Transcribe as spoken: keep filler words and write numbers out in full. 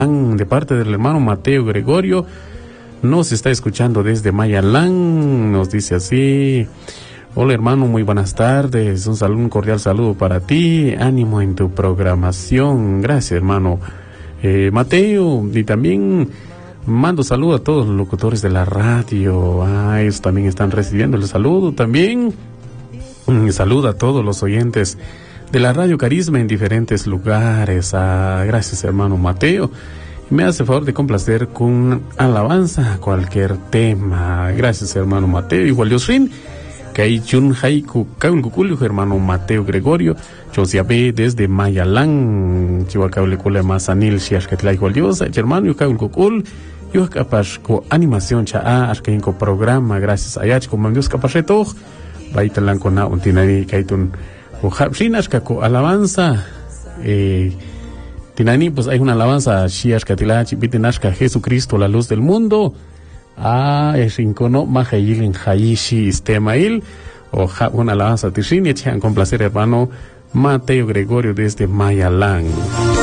de parte del hermano Mateo Gregorio. Nos está escuchando desde Mayalán, nos dice así: hola hermano, muy buenas tardes, un saludo, un cordial saludo para ti, ánimo en tu programación. Gracias hermano eh, Mateo, y también mando saludo a todos los locutores de la radio. Ah, ellos también están recibiendo el saludo también. Saludo a todos los oyentes de la Radio Carisma en diferentes lugares. Ah, gracias hermano Mateo. Me hace favor de complacer con alabanza cualquier tema. Gracias hermano Mateo. Igual Yosrin, que hay Chun Haiku Kaulkukulio, hermano Mateo Gregorio, Chosiabe desde Mayalán, Chihuahua Mazanil, Shiashkatla igual Dios, hermano Kaulkukul, yo capaz con animación cha Ashkainko programa, gracias a Yach, como Dios capaz de todo, Baitalan con un tinari kaitun, o Hapshinashka con alabanza, eh, Tinani, pues hay una alabanza, Shiashkatila, Chipitinashka, Jesucristo, la luz del mundo. Ah, es rincono, Mahayil en Hayishi, Istemail, o una alabanza Tishini, echan con placer, hermano Mateo Gregorio desde Mayalán.